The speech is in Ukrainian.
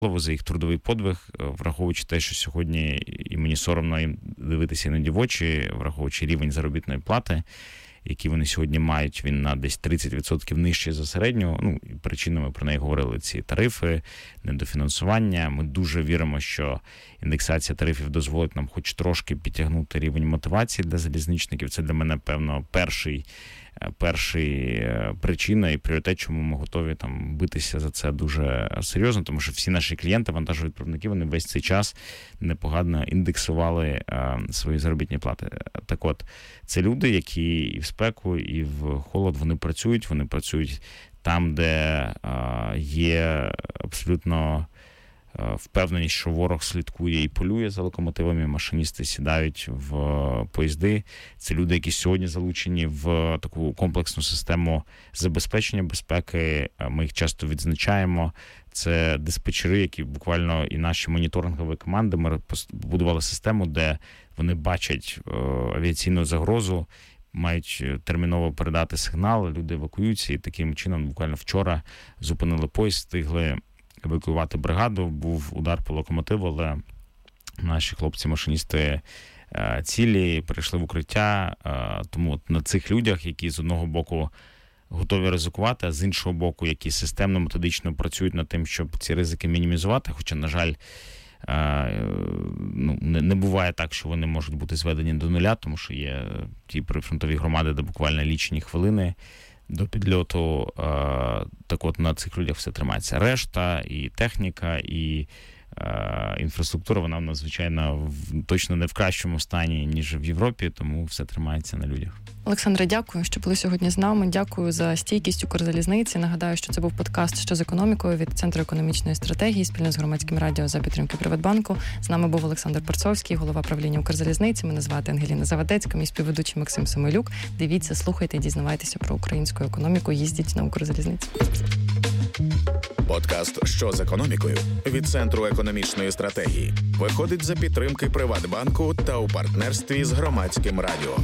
за їх трудовий подвиг, враховуючи те, що сьогодні і мені соромно їм дивитися іноді в очі, враховуючи рівень заробітної плати, який вони сьогодні мають, він на десь 30% нижчий за середню. Ну, і причинами про неї говорили ці тарифи, недофінансування. Ми дуже віримо, що індексація тарифів дозволить нам хоч трошки підтягнути рівень мотивації для залізничників. Це для мене, певно, перший причина і пріоритет, чому ми готові там битися за це дуже серйозно, тому що всі наші клієнти, вантажовідправники, вони весь цей час непогано індексували свої заробітні плати. Так от, це люди, які і в спеку, і в холод вони працюють там, де є абсолютно впевненість, що ворог слідкує і полює за локомотивами, машиністи сідають в поїзди. Це люди, які сьогодні залучені в таку комплексну систему забезпечення безпеки. Ми їх часто відзначаємо. Це диспетчери, які буквально і наші моніторингові команди, ми побудували систему, де вони бачать авіаційну загрозу, мають терміново передати сигнал, люди евакуюються, і таким чином буквально вчора зупинили поїзд, встигли евакуювати бригаду, був удар по локомотиву, але наші хлопці-машиністи цілі, перейшли в укриття. Тому от на цих людях, які з одного боку готові ризикувати, а з іншого боку, які системно, методично працюють над тим, щоб ці ризики мінімізувати, хоча, на жаль, не буває так, що вони можуть бути зведені до нуля, тому що є ті прифронтові громади, де буквально лічені хвилини до підльоту. Так от на цих людях все тримається. Решта, і техніка, і інфраструктура, вона надзвичайно точно не в кращому стані, ніж в Європі, тому все тримається на людях. Олександре, дякую, що були сьогодні з нами. Дякую за стійкість Укрзалізниці. Нагадаю, що це був подкаст «Що з економікою» від Центру економічної стратегії спільно з Громадським радіо за підтримки Приватбанку. З нами був Олександр Перцовський, голова правління Укрзалізниці. Мене звати Ангеліна Завадецька, мій співведучий Максим Самойлюк. Дивіться, слухайте, дізнавайтеся про українську економіку. Їздіть на Укрзалізницю. Подкаст «Що з економікою» від Центру економічної стратегії виходить за підтримки Приватбанку та у партнерстві з Громадським радіо.